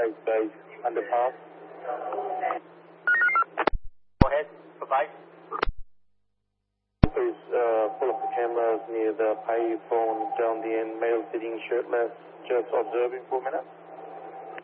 Base underpass. Go ahead, for base. Please pull up the cameras near the payphone down the end, male sitting shirtless, just observing for a minute.